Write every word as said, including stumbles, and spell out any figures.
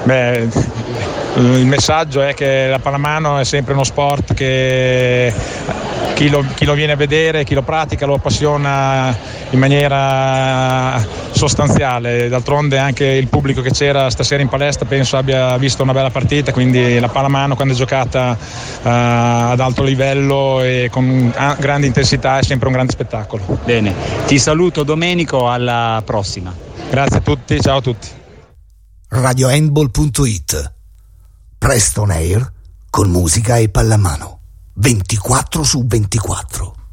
Beh, il messaggio è che la pallamano è sempre uno sport che chi lo, chi lo viene a vedere, chi lo pratica lo appassiona in maniera sostanziale. D'altronde anche il pubblico che c'era stasera in palestra penso abbia visto una bella partita, quindi la pallamano quando è giocata uh, ad alto livello e con grande intensità è sempre un grande spettacolo. Bene, ti saluto Domenico, alla prossima. Grazie a tutti, ciao a tutti. radio handball punto it. Presto on air con musica e pallamano ventiquattro su ventiquattro.